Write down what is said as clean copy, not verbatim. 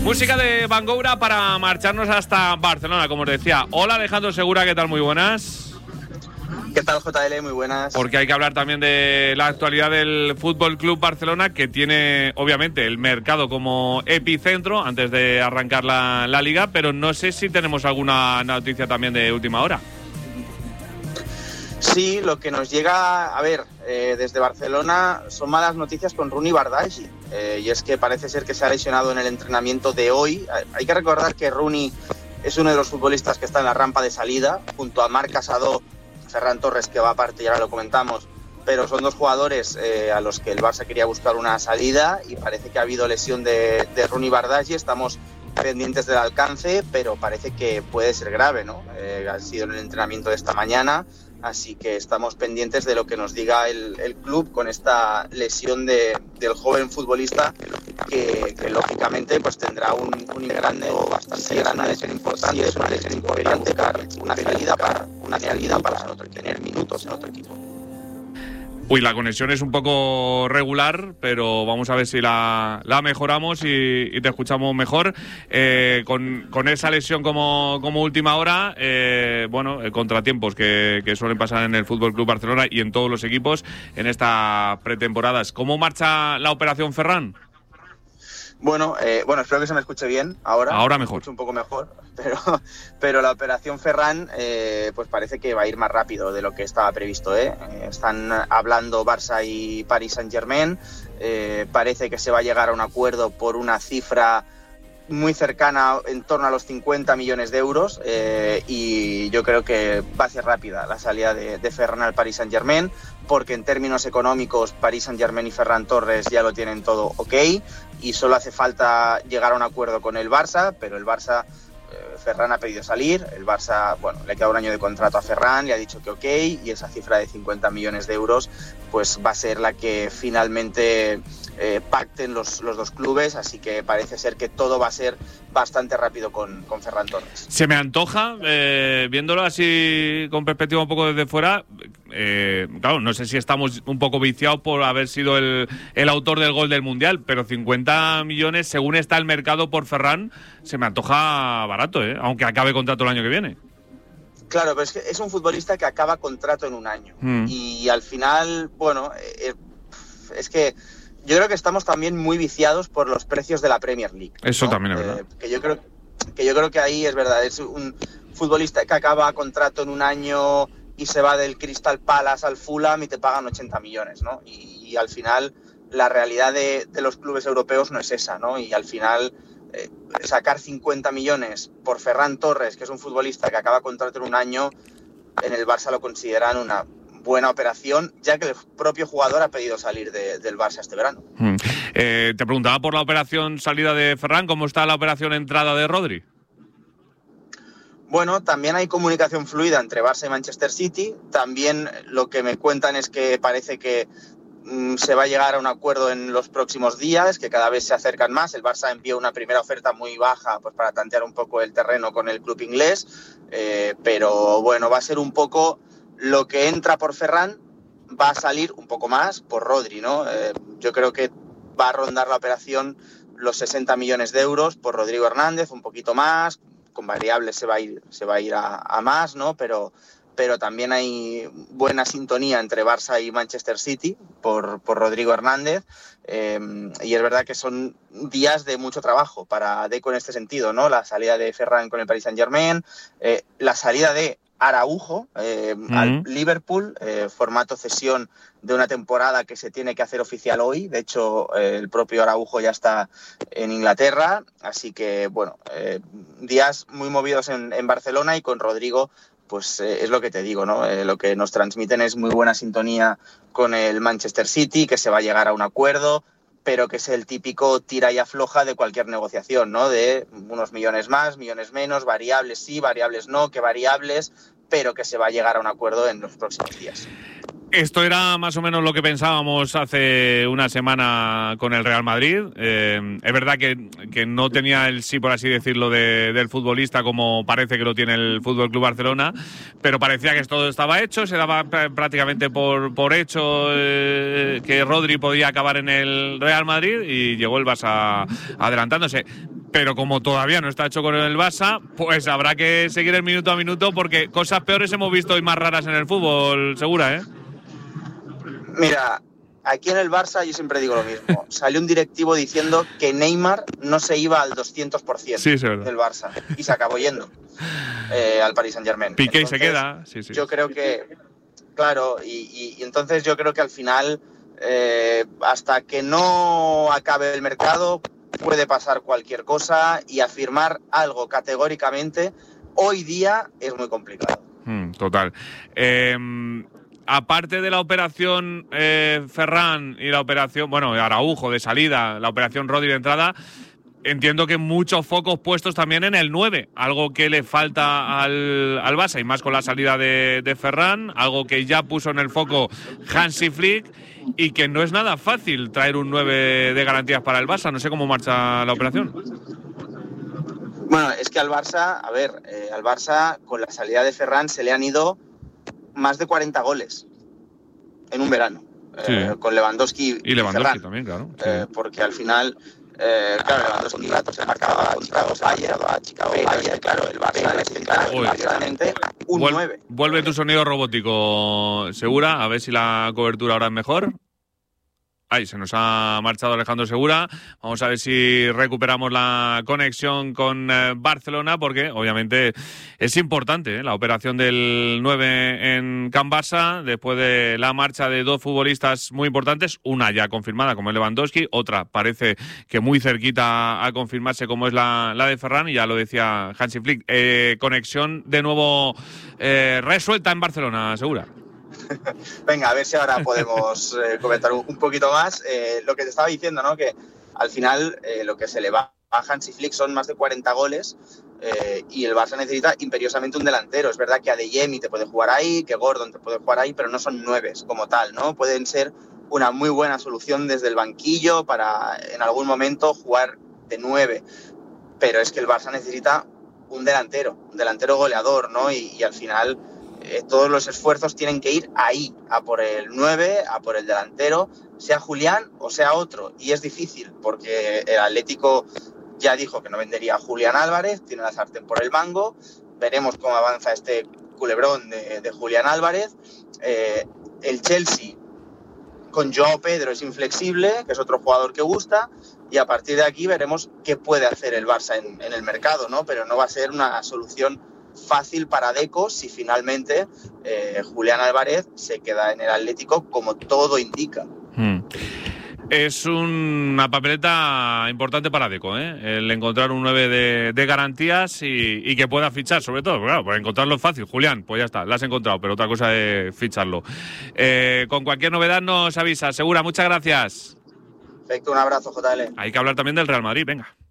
Música de Bangoura para marcharnos hasta Barcelona, como os decía. Hola Alejandro Segura, ¿qué tal? Muy buenas. ¿Qué tal, JL? Muy buenas. Porque hay que hablar también de la actualidad del Fútbol Club Barcelona, que tiene obviamente el mercado como epicentro antes de arrancar la liga, pero no sé si tenemos alguna noticia también de última hora. Sí, lo que nos llega, a ver, desde Barcelona son malas noticias con Rooney Bardghji, y es que parece ser que se ha lesionado en el entrenamiento de hoy. Hay que recordar que Rooney es uno de los futbolistas que está en la rampa de salida, junto a Marc Casado, Ferran Torres, que va aparte, y ahora lo comentamos, pero son dos jugadores a los que el Barça quería buscar una salida, y parece que ha habido lesión de Rooney Bardghji. Estamos pendientes del alcance, pero parece que puede ser grave, ¿no? Ha sido en el entrenamiento de esta mañana. Así que estamos pendientes de lo que nos diga el club con esta lesión del joven futbolista que lógicamente pues tendrá un grande o bastante grande lesión importante. Sí, es una lesión importante, una salida para tener minutos en otro equipo. Uy, la conexión es un poco regular, pero vamos a ver si la mejoramos y te escuchamos mejor. Con esa lesión como última hora, contratiempos que suelen pasar en el Fútbol Club Barcelona y en todos los equipos en esta pretemporada. ¿Cómo marcha la operación Ferran? Bueno, espero que se me escuche bien ahora. Ahora mejor. Me escucho un poco mejor, pero la operación Ferran pues parece que va a ir más rápido de lo que estaba previsto. Están hablando Barça y Paris Saint-Germain. Parece que se va a llegar a un acuerdo por una cifra muy cercana, en torno a los 50 millones de euros, y yo creo que va a ser rápida la salida de Ferran al Paris Saint-Germain, porque en términos económicos Paris Saint-Germain y Ferran Torres ya lo tienen todo ok, y solo hace falta llegar a un acuerdo con el Barça, pero el Barça, Ferran ha pedido salir, el Barça, le queda un año de contrato a Ferran, le ha dicho que ok, y esa cifra de 50 millones de euros pues va a ser la que finalmente pacten los dos clubes, así que parece ser que todo va a ser bastante rápido con Ferran Torres. Se me antoja, viéndolo así con perspectiva un poco desde fuera, claro, no sé si estamos un poco viciados por haber sido el autor del gol del Mundial, pero 50 millones, según está el mercado por Ferran, se me antoja barato, aunque acabe contrato el año que viene. Claro, pero es que es un futbolista que acaba contrato en un año. Y al final, es que yo creo que estamos también muy viciados por los precios de la Premier League, ¿no? Eso también es verdad. Que yo creo que ahí es verdad. Es un futbolista que acaba contrato en un año y se va del Crystal Palace al Fulham y te pagan 80 millones, ¿no? Y al final la realidad de los clubes europeos no es esa, ¿no? Y al final sacar 50 millones por Ferran Torres, que es un futbolista que acaba contrato en un año, en el Barça lo consideran una buena operación, ya que el propio jugador ha pedido salir del Barça este verano. Te preguntaba por la operación salida de Ferran, ¿cómo está la operación entrada de Rodri? Bueno, también hay comunicación fluida entre Barça y Manchester City. También lo que me cuentan es que parece que se va a llegar a un acuerdo en los próximos días, que cada vez se acercan más. El Barça envió una primera oferta muy baja pues para tantear un poco el terreno con el club inglés, pero bueno, va a ser un poco lo que entra por Ferran, va a salir un poco más por Rodri, ¿no? Yo creo que va a rondar la operación los 60 millones de euros por Rodrigo Hernández, un poquito más, con variables se va a ir a más, ¿no? Pero también hay buena sintonía entre Barça y Manchester City por Rodrigo Hernández, y es verdad que son días de mucho trabajo para Deco en este sentido, ¿no? La salida de Ferran con el Paris Saint-Germain, la salida de Araujo al Liverpool, formato cesión de una temporada que se tiene que hacer oficial hoy. De hecho, el propio Araujo ya está en Inglaterra, así que días muy movidos en Barcelona, y con Rodrigo pues es lo que te digo, ¿no? Lo que nos transmiten es muy buena sintonía con el Manchester City, que se va a llegar a un acuerdo, pero que es el típico tira y afloja de cualquier negociación, ¿no? De unos millones más, millones menos, variables sí, variables no, que variables, pero que se va a llegar a un acuerdo en los próximos días. Esto era más o menos lo que pensábamos hace una semana con el Real Madrid. Es verdad que no tenía el sí, por así decirlo, del futbolista como parece que lo tiene el Fútbol Club Barcelona, pero parecía que todo estaba hecho, se daba prácticamente por hecho que Rodri podía acabar en el Real Madrid, y llegó el Barça adelantándose. pero como todavía no está hecho con el Barça, pues habrá que seguir el minuto a minuto, porque cosas peores hemos visto y más raras en el fútbol, Segura, ¿eh? Mira, aquí en el Barça yo siempre digo lo mismo. Salió un directivo diciendo que Neymar no se iba al 200% sí, es verdad, del Barça y se acabó yendo al Paris Saint-Germain. Piqué Entonces, se queda, sí. Yo creo que, claro, y entonces yo creo que al final, hasta que no acabe el mercado, puede pasar cualquier cosa, y afirmar algo categóricamente hoy día es muy complicado. Total. Aparte de la operación Ferran y la operación, Araujo de salida, la operación Rodri de entrada, entiendo que muchos focos puestos también en el 9, algo que le falta al Barça, y más con la salida de Ferran, algo que ya puso en el foco Hansi Flick, y que no es nada fácil traer un 9 de garantías para el Barça. No sé cómo marcha la operación. Bueno, es que al Barça con la salida de Ferran se le han ido más de 40 goles en un verano, sí. Con Lewandowski y Lewandowski Ferran, también, claro. Sí. Porque al final, claro, Lewandowski se marcaba con Chicago Fire, claro, el Barça necesita realmente un 9. Vuelve tu sonido robótico, Segura, a ver si la cobertura ahora es mejor. Ahí se nos ha marchado Alejandro Segura. Vamos a ver si recuperamos la conexión con Barcelona, porque obviamente es importante la operación del 9 en Can Barça, después de la marcha de dos futbolistas muy importantes, una ya confirmada como es Lewandowski, otra parece que muy cerquita a confirmarse como es la de Ferran, y ya lo decía Hansi Flick. Conexión de nuevo resuelta en Barcelona, Segura. Venga, a ver si ahora podemos comentar un poquito más. Lo que te estaba diciendo, ¿no? Que al final lo que se le va a Hansi Flick son más de 40 goles, y el Barça necesita imperiosamente un delantero. Es verdad que Adeyemi te puede jugar ahí, que Gordon te puede jugar ahí, pero no son 9 como tal, ¿no? Pueden ser una muy buena solución desde el banquillo para en algún momento jugar de 9. Pero es que el Barça necesita un delantero goleador, ¿no? Y al final todos los esfuerzos tienen que ir ahí, a por el 9, a por el delantero, sea Julián o sea otro. Y es difícil, porque el Atlético ya dijo que no vendería a Julián Álvarez, tiene la sartén por el mango. Veremos cómo avanza este culebrón de Julián Álvarez. El Chelsea con Joao Pedro es inflexible, que es otro jugador que gusta, y a partir de aquí veremos qué puede hacer el Barça en el mercado, ¿no? Pero no va a ser una solución fácil para Deco si finalmente Julián Álvarez se queda en el Atlético, como todo indica. Es una papeleta importante para Deco, el encontrar un 9 de garantías y que pueda fichar, sobre todo. Claro, pues encontrarlo es fácil. Julián, pues ya está, lo has encontrado, pero otra cosa es ficharlo. Con cualquier novedad nos avisa. Segura, muchas gracias. Perfecto, un abrazo, JL. Hay que hablar también del Real Madrid, venga.